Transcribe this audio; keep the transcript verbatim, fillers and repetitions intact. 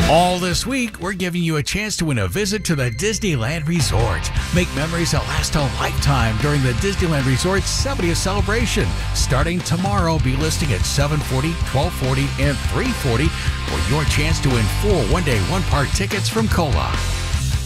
All this week, we're giving you a chance to win a visit to the Disneyland Resort. Make memories that last a lifetime during the Disneyland Resort's seventieth celebration. Starting tomorrow, be listing at seven forty, twelve forty, and three forty for your chance to win four one-day, one-park tickets from Cola.